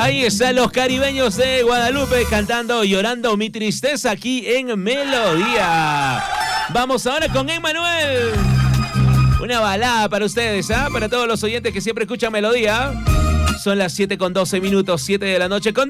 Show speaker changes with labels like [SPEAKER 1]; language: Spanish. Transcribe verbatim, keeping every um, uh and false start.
[SPEAKER 1] Ahí están los caribeños de Guadalupe cantando Llorando mi tristeza aquí en Melodía. Vamos ahora con Emmanuel. Una balada para ustedes, ¿ah? ¿eh? Para todos los oyentes que siempre escuchan Melodía. Son las siete con doce minutos, siete de la noche con